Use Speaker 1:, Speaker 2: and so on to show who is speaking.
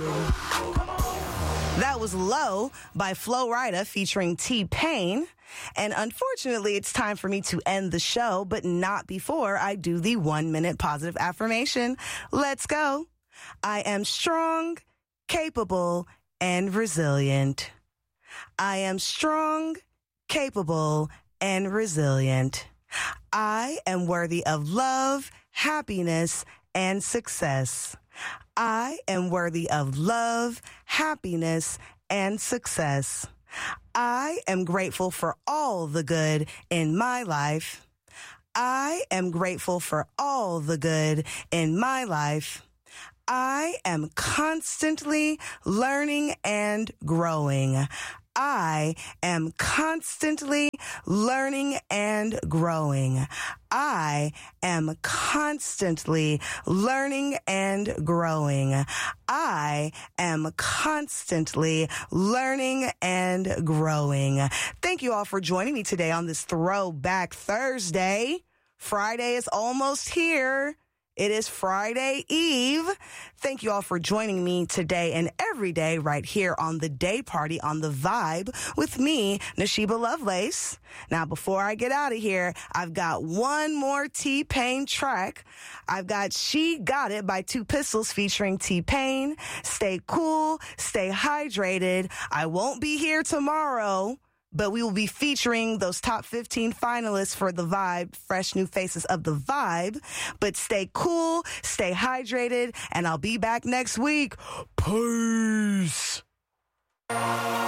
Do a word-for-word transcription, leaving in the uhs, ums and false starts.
Speaker 1: That was Low by Flo Rida featuring T-Pain. And unfortunately, it's time for me to end the show, but not before I do the one-minute positive affirmation. Let's go. I am strong, capable, and resilient. I am strong, capable, and resilient. I am worthy of love, happiness, and success. I am worthy of love, happiness, and success. I am grateful for all the good in my life. I am grateful for all the good in my life. I am constantly learning and growing. I am constantly learning and growing. I am constantly learning and growing. I am constantly learning and growing. Thank you all for joining me today on this Throwback Thursday. Friday is almost here. It is Friday Eve. Thank you all for joining me today and every day right here on The Day Party on The Vibe with me, Nashiba Lovelace. Now, before I get out of here, I've got one more T-Pain track. I've got She Got It by Two Pistols featuring T-Pain. Stay cool, stay hydrated. I won't be here tomorrow, but we will be featuring those top fifteen finalists for The Vibe, Fresh New Faces of The Vibe. But stay cool, stay hydrated, and I'll be back next week. Peace.